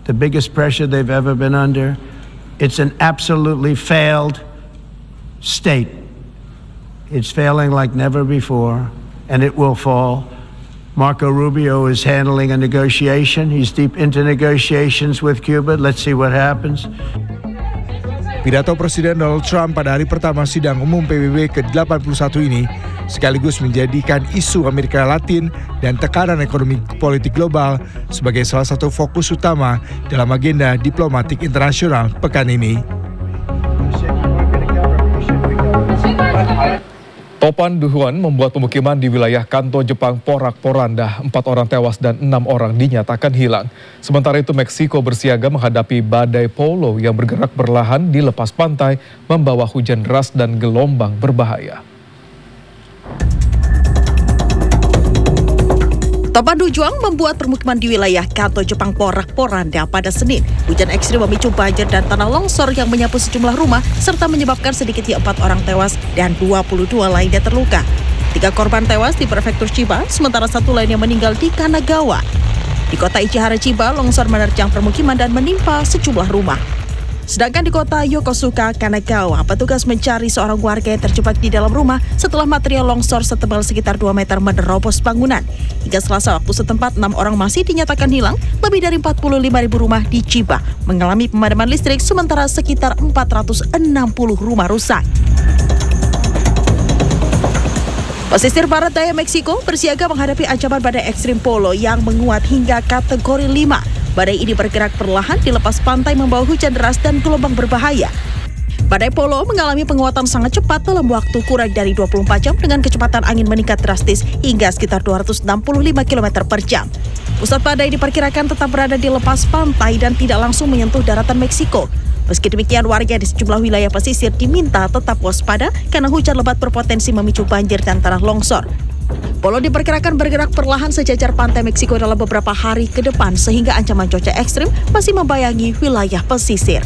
the biggest pressure they've ever been under. It's an absolutely failed state. It's failing like never before, and it will fall. Marco Rubio is handling a negotiation. He's deep into negotiations with Cuba. Let's see what happens. Pidato Presiden Donald Trump pada hari pertama sidang umum PBB ke-81 ini sekaligus menjadikan isu Amerika Latin dan tekanan ekonomi politik global sebagai salah satu fokus utama dalam agenda diplomatik internasional pekan ini. Topan Duhuan membuat pemukiman di wilayah Kanto, Jepang porak-poranda. 4 orang tewas dan 6 orang dinyatakan hilang. Sementara itu Meksiko bersiaga menghadapi badai Paulo yang bergerak perlahan di lepas pantai, membawa hujan deras dan gelombang berbahaya. Topan Dujuang membuat permukiman di wilayah Kanto, Jepang porak-poranda pada Senin. Hujan ekstrim memicu banjir dan tanah longsor yang menyapu sejumlah rumah serta menyebabkan sedikitnya 4 orang tewas dan 22 lainnya terluka. 3 korban tewas di prefektur Chiba, sementara 1 lainnya meninggal di Kanagawa. Di kota Ichihara, Chiba, longsor menerjang permukiman dan menimpa sejumlah rumah. Sedangkan di kota Yokosuka, Kanagawa, petugas mencari seorang warga yang terjebak di dalam rumah setelah material longsor setebal sekitar 2 meter menerobos bangunan. Hingga Selasa waktu setempat, 6 orang masih dinyatakan hilang. Lebih dari 45.000 rumah di Chiba mengalami pemadaman listrik, sementara sekitar 460 rumah rusak. Pesisir barat daya Meksiko bersiaga menghadapi ancaman badai ekstrim Paulo yang menguat hingga kategori 5. Badai ini bergerak perlahan di lepas pantai membawa hujan deras dan gelombang berbahaya. Badai Paulo mengalami penguatan sangat cepat dalam waktu kurang dari 24 jam dengan kecepatan angin meningkat drastis hingga sekitar 265 km per jam. Pusat badai diperkirakan tetap berada di lepas pantai dan tidak langsung menyentuh daratan Meksiko. Meski demikian, warga di sejumlah wilayah pesisir diminta tetap waspada karena hujan lebat berpotensi memicu banjir dan tanah longsor. Paulo diperkirakan bergerak perlahan sejajar pantai Meksiko dalam beberapa hari ke depan sehingga ancaman cuaca ekstrim masih membayangi wilayah pesisir.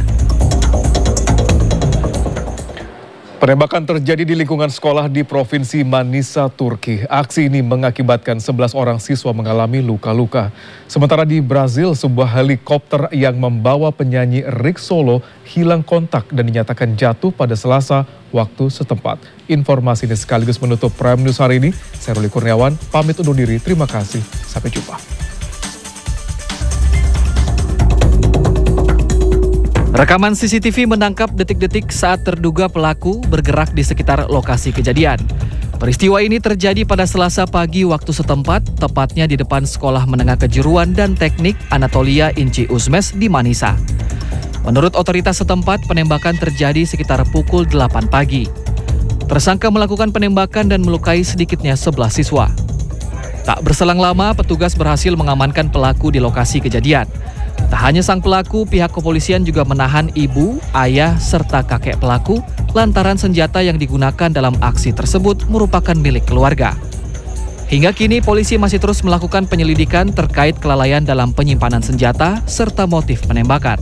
Penembakan terjadi di lingkungan sekolah di Provinsi Manisa, Turki. Aksi ini mengakibatkan 11 orang siswa mengalami luka-luka. Sementara di Brazil, sebuah helikopter yang membawa penyanyi Rick Solo hilang kontak dan dinyatakan jatuh pada Selasa waktu setempat. Informasi ini sekaligus menutup Prime News hari ini. Saya Ruli Kurniawan, pamit undur diri. Terima kasih. Sampai jumpa. Rekaman CCTV menangkap detik-detik saat terduga pelaku bergerak di sekitar lokasi kejadian. Peristiwa ini terjadi pada Selasa pagi waktu setempat, tepatnya di depan Sekolah Menengah Kejuruan dan Teknik Anatolia Inci Uzmes di Manisa. Menurut otoritas setempat, penembakan terjadi sekitar pukul 8 pagi. Tersangka melakukan penembakan dan melukai sedikitnya 11 siswa. Tak berselang lama, petugas berhasil mengamankan pelaku di lokasi kejadian. Tak hanya sang pelaku, pihak kepolisian juga menahan ibu, ayah, serta kakek pelaku lantaran senjata yang digunakan dalam aksi tersebut merupakan milik keluarga. Hingga kini, polisi masih terus melakukan penyelidikan terkait kelalaian dalam penyimpanan senjata serta motif penembakan.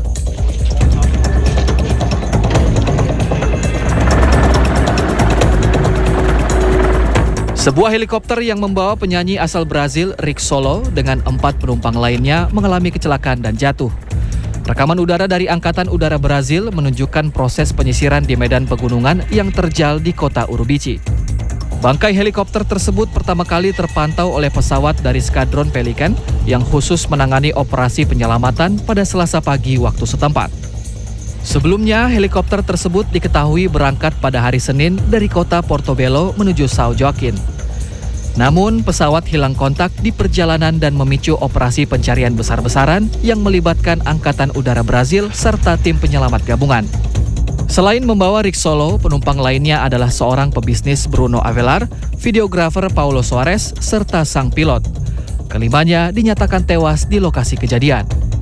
Sebuah helikopter yang membawa penyanyi asal Brazil, Rick Solo, dengan 4 penumpang lainnya mengalami kecelakaan dan jatuh. Rekaman udara dari Angkatan Udara Brazil menunjukkan proses penyisiran di medan pegunungan yang terjal di kota Urubici. Bangkai helikopter tersebut pertama kali terpantau oleh pesawat dari Skadron Pelikan yang khusus menangani operasi penyelamatan pada Selasa pagi waktu setempat. Sebelumnya, helikopter tersebut diketahui berangkat pada hari Senin dari kota Portobello menuju São Joaquim. Namun, pesawat hilang kontak di perjalanan dan memicu operasi pencarian besar-besaran yang melibatkan Angkatan Udara Brazil serta tim penyelamat gabungan. Selain membawa Rick Solo, penumpang lainnya adalah seorang pebisnis Bruno Avelar, videografer Paulo Soares, serta sang pilot. Kelimanya dinyatakan tewas di lokasi kejadian.